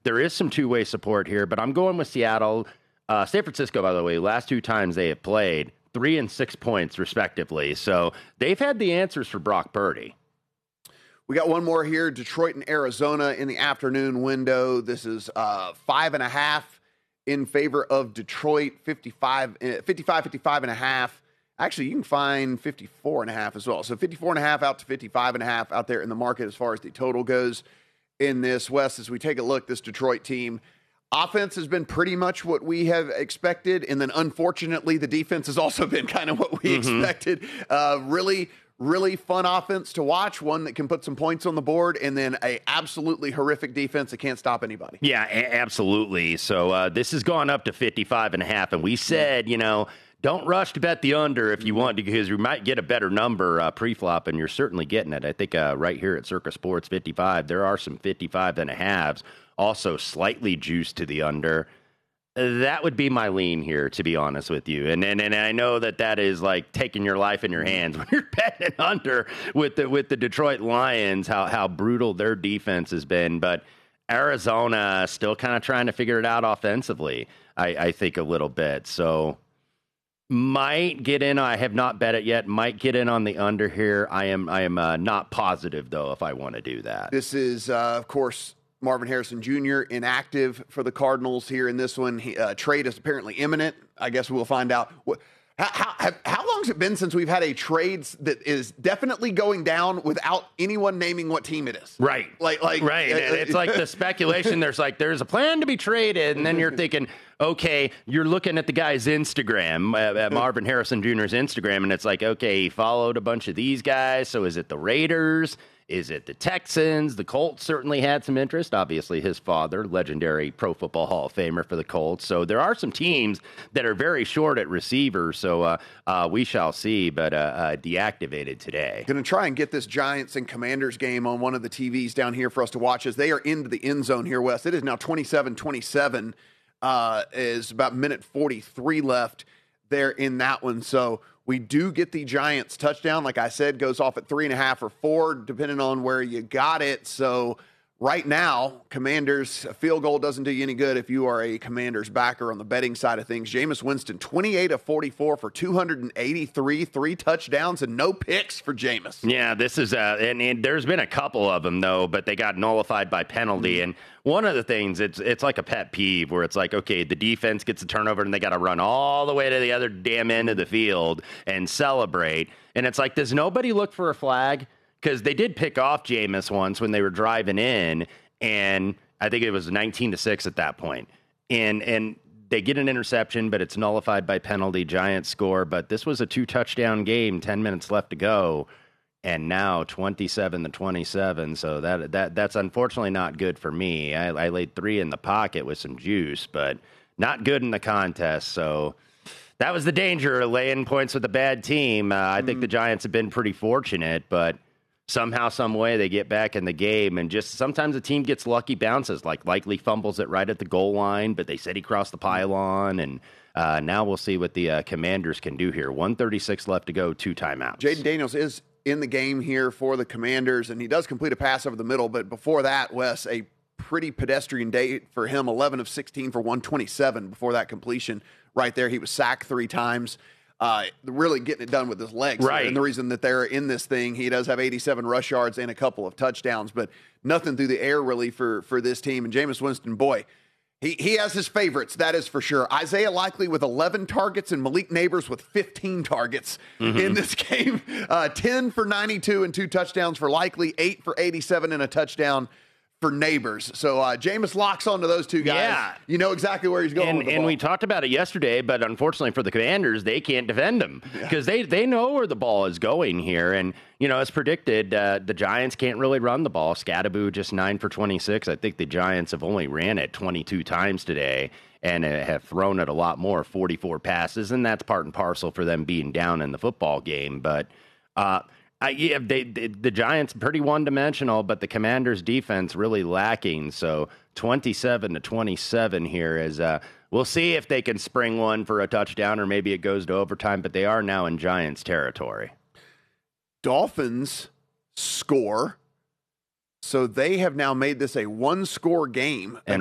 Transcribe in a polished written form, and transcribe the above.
there is some two-way support here, but I'm going with Seattle. San Francisco, by the way, last 2 times they have played, 3 and 6 points respectively. So they've had the answers for Brock Purdy. We got one more here, Detroit and Arizona in the afternoon window. This is 5.5 in favor of Detroit, 55.5. Actually, you can find 54.5 as well. So 54.5 out to 55.5 out there in the market as far as the total goes in this. West, as we take a look, this Detroit team, offense has been pretty much what we have expected. And then, unfortunately, the defense has also been kind of what we expected. Really fun offense to watch, one that can put some points on the board, and then a absolutely horrific defense that can't stop anybody. Yeah, absolutely. So this has gone up to 55.5, and we said, don't rush to bet the under if you want to, because you might get a better number pre-flop, and you're certainly getting it. I think right here at Circa Sports 55, there are some 55.5s, also slightly juiced to the under. That would be my lean here, to be honest with you. And I know that is like taking your life in your hands when you're betting under with the Detroit Lions, how brutal their defense has been. But Arizona still kind of trying to figure it out offensively, I think, a little bit. So might get in. I have not bet it yet. Might get in on the under here. I am not positive, though, if I want to do that. This is, of course, Marvin Harrison Jr. inactive for the Cardinals here in this one. Trade is apparently imminent. I guess we'll find out. How long has it been since we've had a trade that is definitely going down without anyone naming what team it is? Right. Right. It's like the speculation. There's a plan to be traded, and then you're thinking, okay, you're looking at the guy's Instagram, at Marvin Harrison Jr.'s Instagram, and it's like, okay, he followed a bunch of these guys. So is it the Raiders? Is it the Texans? The Colts certainly had some interest. Obviously, his father, legendary Pro Football Hall of Famer for the Colts. So there are some teams that are very short at receiver. So we shall see, but deactivated today. Going to try and get this Giants and Commanders game on one of the TVs down here for us to watch as they are into the end zone here, Wes. It is now 27-27, is about minute 43 left there in that one. So we do get the Giants touchdown. Like I said, goes off at 3.5 or 4, depending on where you got it. So right now, Commanders, a field goal doesn't do you any good if you are a Commanders backer on the betting side of things. Jameis Winston, 28 of 44 for 283, 3 touchdowns, and no picks for Jameis. Yeah, this is, and there's been a couple of them, though, but they got nullified by penalty. And one of the things, it's like a pet peeve where it's like, okay, the defense gets a turnover and they got to run all the way to the other damn end of the field and celebrate. And it's like, does nobody look for a flag? Because they did pick off Jameis once when they were driving in, and I think it was 19-6 at that point. And they get an interception, but it's nullified by penalty. Giants score, but this was a 2-touchdown game, 10 minutes left to go, and now 27-27. So that's unfortunately not good for me. I laid 3 in the pocket with some juice, but not good in the contest. So that was the danger of laying points with a bad team. I think the Giants have been pretty fortunate, but somehow, some way, they get back in the game, and just sometimes the team gets lucky bounces, like Likely fumbles it right at the goal line, but they said he crossed the pylon, and now we'll see what the Commanders can do here. 1:36 left to go, 2 timeouts. Jaden Daniels is in the game here for the Commanders, and he does complete a pass over the middle, but before that, Wes, a pretty pedestrian day for him, 11 of 16 for 127 before that completion right there. He was sacked 3 times. Really getting it done with his legs. Right. And the reason that they're in this thing, he does have 87 rush yards and a couple of touchdowns, but nothing through the air really for this team. And Jameis Winston, boy, he has his favorites, that is for sure. Isaiah Likely with 11 targets and Malik Neighbors with 15 targets in this game. 10 for 92 and 2 touchdowns for Likely, 8 for 87 and a touchdown for Neighbors. So Jameis locks onto those 2 guys. Yeah. You know exactly where he's going with the ball. And we talked about it yesterday, but unfortunately for the Commanders, they can't defend him because they know where the ball is going here. And, as predicted, the Giants can't really run the ball. Scattaboo just 9 for 26. I think the Giants have only ran it 22 times today and have thrown it a lot more, 44 passes, and that's part and parcel for them being down in the football game. But the Giants pretty one-dimensional, but the Commanders' defense really lacking. So 27-27 here is we'll see if they can spring one for a touchdown or maybe it goes to overtime, but they are now in Giants territory. Dolphins score, so they have now made this a 1-score game. And